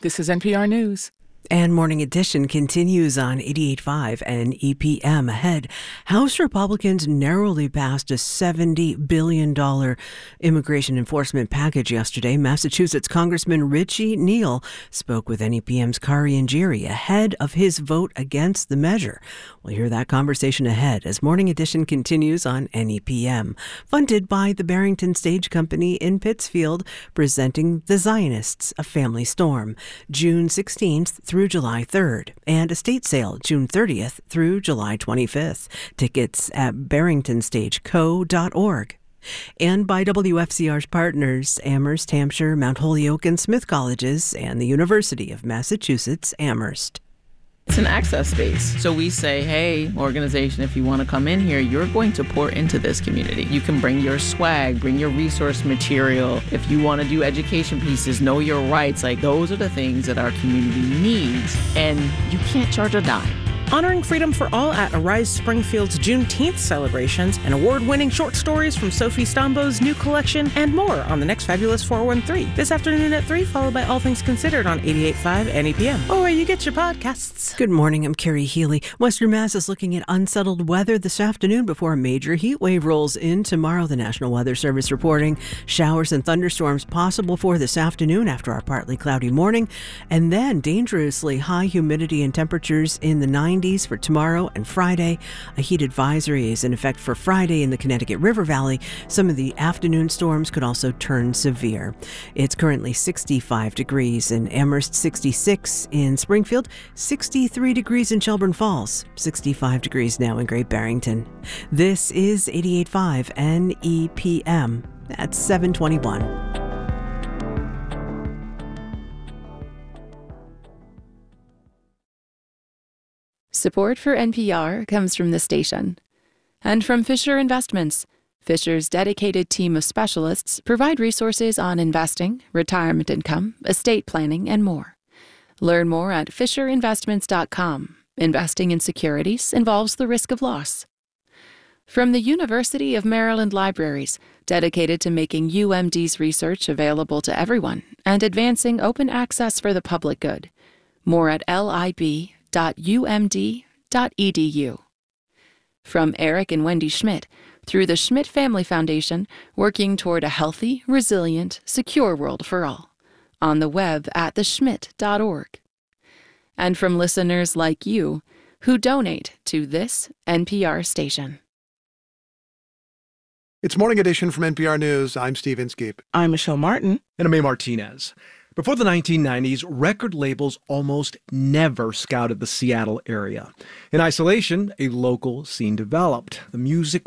This is NPR News. And Morning Edition continues on 88.5 and EPM. Ahead, House Republicans narrowly passed a $70 billion immigration enforcement package yesterday. Massachusetts Congressman Richie Neal spoke with NEPM's Kari Njiri ahead of his vote against the measure. We'll hear that conversation ahead as Morning Edition continues on NEPM. Funded by the Barrington Stage Company in Pittsfield, presenting The Zionists, A Family Storm, June 16th through July 3rd, and a state sale June 30th through July 25th. Tickets at barringtonstageco.org. And by WFCR's partners, Amherst, Hampshire, Mount Holyoke, and Smith Colleges, and the University of Massachusetts, Amherst. It's an access space. So we say, hey, organization, if you want to come in here, you're going to pour into this community. You can bring your swag, bring your resource material. If you want to do education pieces, know your rights. Like, those are the things that our community needs. And you can't charge a dime. Honoring freedom for all at Arise Springfield's Juneteenth celebrations and award-winning short stories from Sophie Stambo's new collection and more on the next Fabulous 413 this afternoon at 3, followed by All Things Considered on 88.5 and EPM, or where you get your podcasts. Good morning, I'm Carrie Healy. Western Mass is looking at unsettled weather this afternoon before a major heat wave rolls in tomorrow. The National Weather Service reporting showers and thunderstorms possible for this afternoon after our partly cloudy morning, and then dangerously high humidity and temperatures in the 90s for tomorrow and Friday. A heat advisory is in effect for Friday in the Connecticut River Valley. Some of the afternoon storms could also turn severe. It's currently 65 degrees in Amherst, 66 in Springfield, 63 degrees in Shelburne Falls, 65 degrees now in Great Barrington. This is 88.5 NEPM at 7:21. Support for NPR comes from the station and from Fisher Investments. Fisher's dedicated team of specialists provide resources on investing, retirement income, estate planning, and more. Learn more at FisherInvestments.com. Investing in securities involves the risk of loss. From the University of Maryland Libraries, dedicated to making UMD's research available to everyone and advancing open access for the public good. More at lib.umd.edu. From Eric and Wendy Schmidt, through the Schmidt Family Foundation, working toward a healthy, resilient, secure world for all. On the web at theschmidt.org. And from listeners like you who donate to this NPR station. It's Morning Edition from NPR News. I'm Steve Inskeep. I'm Michelle Martin. And I'm A. Martinez. Before the 1990s, record labels almost never scouted the Seattle area. In isolation, a local scene developed. The music